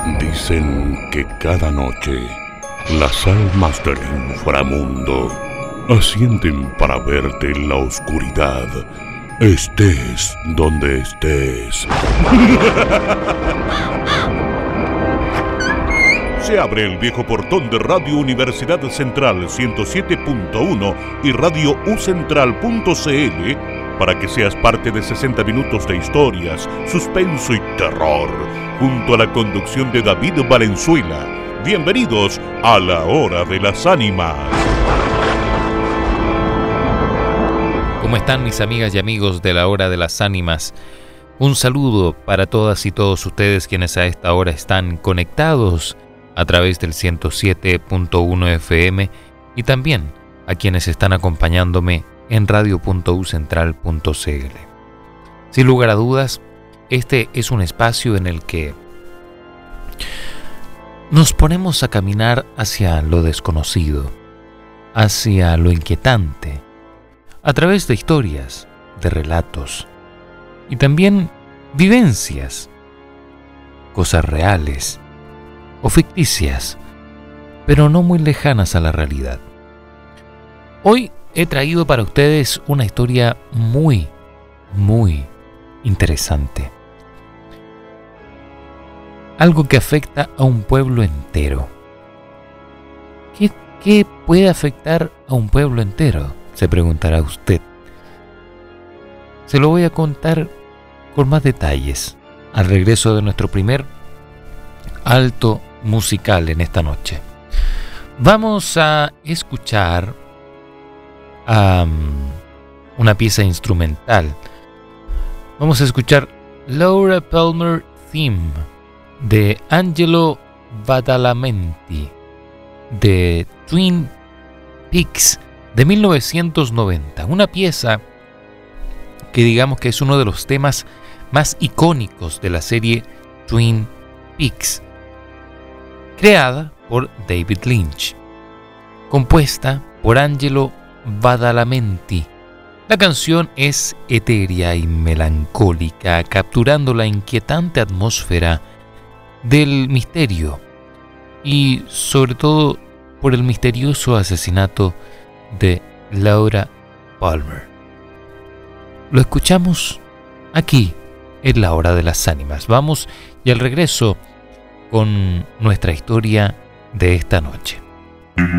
Dicen que cada noche las almas del inframundo ascienden para verte en la oscuridad, estés donde estés. Se abre el viejo portón de Radio Universidad Central 107.1 y Radio ucentral.cl para que seas parte de 60 minutos de historias, suspenso y terror, junto a la conducción de David Valenzuela. Bienvenidos a La Hora de las Ánimas. ¿Cómo están mis amigas y amigos de La Hora de las Ánimas? Un saludo para todas y todos ustedes quienes a esta hora están conectados a través del 107.1 FM y también a quienes están acompañándome en radio.ucentral.cl. Sin lugar a dudas, este es un espacio en el que nos ponemos a caminar hacia lo desconocido, hacia lo inquietante, a través de historias, de relatos y también vivencias, cosas reales o ficticias, pero no muy lejanas a la realidad. Hoy he traído para ustedes una historia muy interesante. Algo que afecta a un pueblo entero. ¿Qué puede afectar a un pueblo entero?, se preguntará usted. Se lo voy a contar con más detalles al regreso de nuestro primer alto musical en esta noche. Vamos a escuchar una pieza instrumental. Vamos a escuchar Laura Palmer Theme de Angelo Badalamenti de Twin Peaks de 1990, una pieza que digamos que es uno de los temas más icónicos de la serie Twin Peaks, creada por David Lynch, compuesta por Angelo Badalamenti. La canción es etérea y melancólica, capturando la inquietante atmósfera del misterio y sobre todo por el misterioso asesinato de Laura Palmer. Lo escuchamos aquí en La Hora de las Ánimas. Vamos y al regreso con nuestra historia de esta noche.